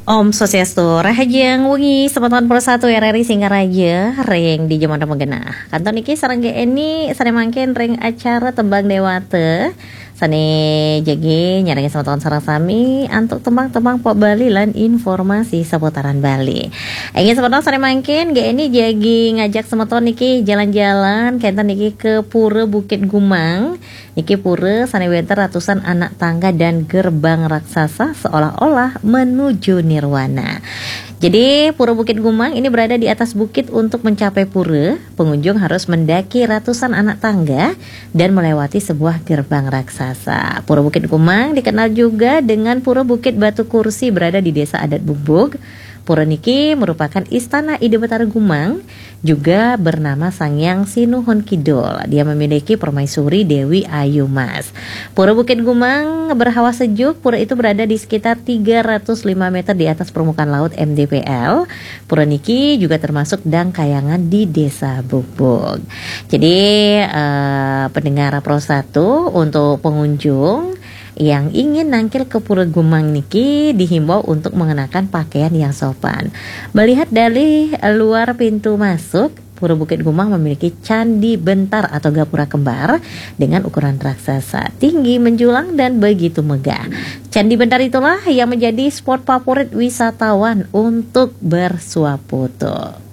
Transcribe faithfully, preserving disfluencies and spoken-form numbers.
Om Swastiastu, Rahajeng Wengi, Semeton Persatu R R I Singaraja, Reng di Jaman Megenah. Kantor niki sareng ge eni sare mangken reng acara tembang dewata. Sane jagi nyarengi semeton sareng sami antuk tembang-tembang pok Bali lan informasi seputaran Bali. Ingin semeton sare mangken ge eni jagi ngajak semeton niki jalan-jalan kenten niki ke Pura Bukit Gumang. Niki pura sane wenter ratusan anak tangga dan gerbang raksasa seolah-olah menuju nirwana. Jadi Pura Bukit Gumang ini berada di atas bukit. Untuk mencapai pura, pengunjung harus mendaki ratusan anak tangga dan melewati sebuah gerbang raksasa. Pura Bukit Gumang dikenal juga dengan Pura Bukit Batu Kursi, berada di Desa Adat Bubuk. Pura niki merupakan istana Ide Betara Gumang, juga bernama Sangyang Sinuhun Kidul. Dia memiliki permaisuri Dewi Ayu Mas. Pura Bukit Gumang berhawa sejuk. Pura itu berada di sekitar tiga ratus lima meter di atas permukaan laut M D P L. Pura niki juga termasuk Dang Kayangan di Desa Bubuk. Jadi eh, pendengar Pro satu, untuk pengunjung yang ingin nangkil ke Pura Gumang niki dihimbau untuk mengenakan pakaian yang sopan. Melihat dari luar pintu masuk, Pura Bukit Gumang memiliki candi bentar atau gapura kembar dengan ukuran raksasa, tinggi, menjulang, dan begitu megah. Candi bentar itulah yang menjadi spot favorit wisatawan untuk bersuap foto.